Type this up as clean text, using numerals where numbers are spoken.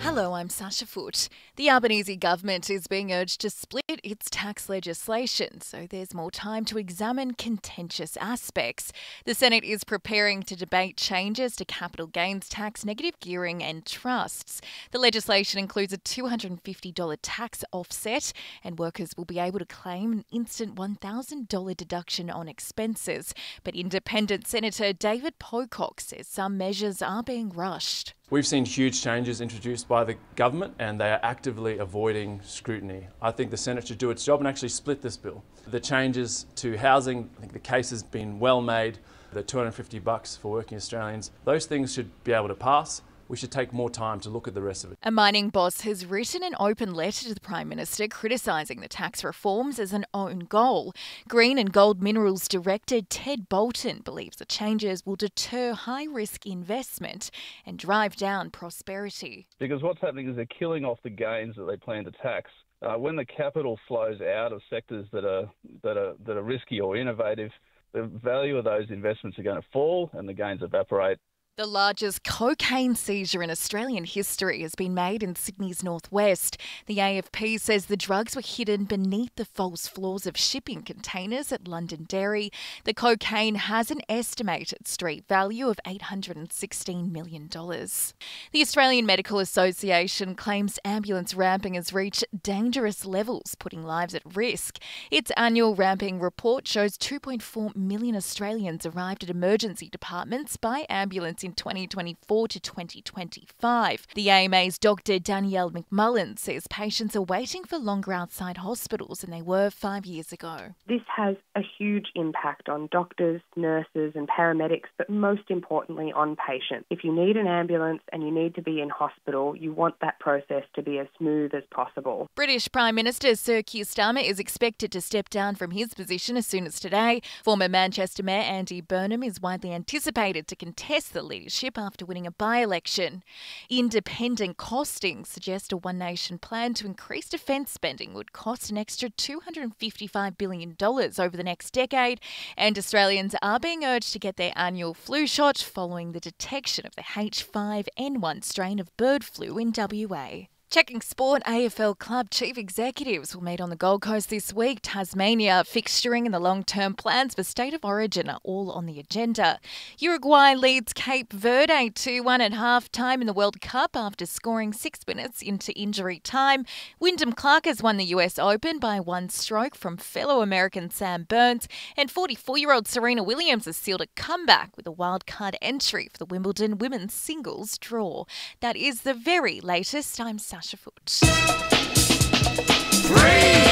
Hello, I'm Sasha Foote. The Albanese government is being urged to split its tax legislation, so there's more time to examine contentious aspects. The Senate is preparing to debate changes to capital gains tax, negative gearing and trusts. The legislation includes a $250 tax offset, and workers will be able to claim an instant $1,000 deduction on expenses. But Independent Senator David Pocock says some measures are being rushed. We've seen huge changes introduced by the government and they are actively avoiding scrutiny. I think the Senate should do its job and actually split this bill. The changes to housing, I think the case has been well made. The $250 for working Australians, those things should be able to pass. We should take more time to look at the rest of it. A mining boss has written an open letter to the Prime Minister criticising the tax reforms as an own goal. Green and Gold Minerals Director Ted Bolton believes the changes will deter high-risk investment and drive down prosperity. Because what's happening is they're killing off the gains that they plan to tax. When the capital flows out of sectors that are risky or innovative, the value of those investments are going to fall and the gains evaporate. The largest cocaine seizure in Australian history has been made in Sydney's northwest. The AFP says the drugs were hidden beneath the false floors of shipping containers at Londonderry. The cocaine has an estimated street value of $816 million. The Australian Medical Association claims ambulance ramping has reached dangerous levels, putting lives at risk. Its annual ramping report shows 2.4 million Australians arrived at emergency departments by ambulance in 2024 to 2025. The AMA's Dr. Danielle McMullen says patients are waiting for longer outside hospitals than they were 5 years ago. This has a huge impact on doctors, nurses and paramedics, but most importantly on patients. If you need an ambulance and you need to be in hospital, you want that process to be as smooth as possible. British Prime Minister Sir Keir Starmer is expected to step down from his position as soon as today. Former Manchester Mayor Andy Burnham is widely anticipated to contest the leadership after winning a by-election. Independent costings suggest a One Nation plan to increase defence spending would cost an extra $255 billion over the next decade, and Australians are being urged to get their annual flu shot following the detection of the H5N1 strain of bird flu in WA. Checking sport, AFL club chief executives will meet on the Gold Coast this week. Tasmania, fixturing and the long-term plans for State of Origin are all on the agenda. Uruguay leads Cape Verde 2-1 at half-time in the World Cup after scoring 6 minutes into injury time. Wyndham Clark has won the US Open by one stroke from fellow American Sam Burns, and 44-year-old Serena Williams has sealed a comeback with a wildcard entry for the Wimbledon women's singles draw. That is the very latest. I'm Sasha Foote.